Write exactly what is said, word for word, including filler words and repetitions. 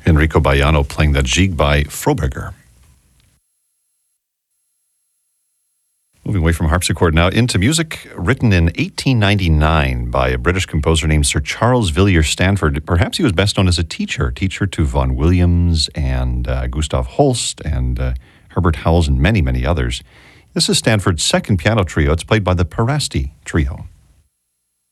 Enrico Baiano playing that Gigue by Froberger. Moving away from harpsichord now into music written in eighteen ninety-nine by a British composer named Sir Charles Villiers Stanford. Perhaps he was best known as a teacher, teacher to Vaughan Williams and uh, Gustav Holst and uh, Herbert Howells and many, many others. This is Stanford's second piano trio. It's played by the Parasti Trio.